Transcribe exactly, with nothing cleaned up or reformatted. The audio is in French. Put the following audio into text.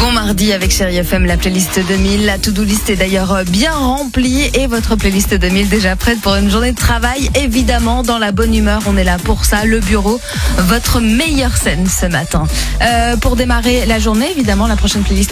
Bon mardi avec Chérie F M, la playlist deux mille. La to-do list est d'ailleurs bien remplie et votre playlist deux mille déjà prête pour une journée de travail. Évidemment, dans la bonne humeur, on est là pour ça. Le bureau, votre meilleure scène ce matin. Euh, pour démarrer la journée, évidemment, la prochaine playlist